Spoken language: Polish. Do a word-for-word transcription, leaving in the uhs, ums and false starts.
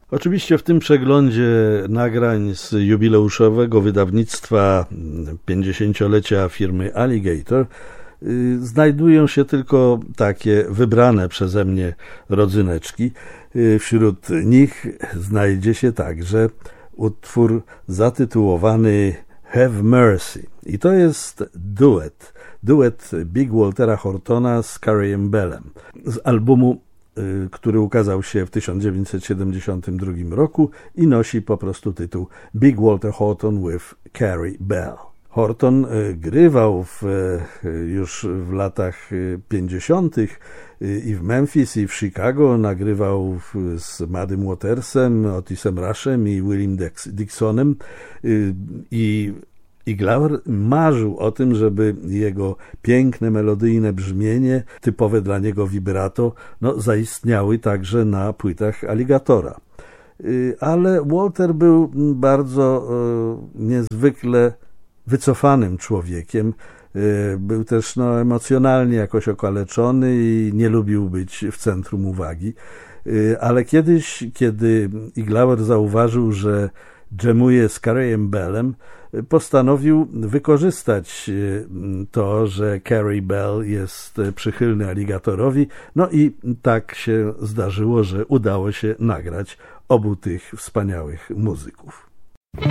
Oczywiście w tym przeglądzie nagrań z jubileuszowego wydawnictwa pięćdziesięciolecia firmy Alligator znajdują się tylko takie wybrane przeze mnie rodzyneczki. Wśród nich znajdzie się także utwór zatytułowany Have Mercy. I to jest duet. Duet Big Waltera Hortona z Carey'em Bellem z albumu, który ukazał się w tysiąc dziewięćset siedemdziesiątym drugim roku i nosi po prostu tytuł Big Walter Horton with Carey Bell. Horton grywał w, już w latach pięćdziesiątych i w Memphis, i w Chicago. Nagrywał z Muddym Watersem, Otisem Rushem i Willie Dixonem i I Glover marzył o tym, żeby jego piękne, melodyjne brzmienie, typowe dla niego vibrato, no, zaistniały także na płytach Alligatora. Ale Walter był bardzo e, niezwykle wycofanym człowiekiem. E, był też no, emocjonalnie jakoś okaleczony i nie lubił być w centrum uwagi. E, ale kiedyś, kiedy Glover zauważył, że dżemuje z Carey'em Bellem, postanowił wykorzystać to, że Carey Bell jest przychylny Alligatorowi, no i tak się zdarzyło, że udało się nagrać obu tych wspaniałych muzyków.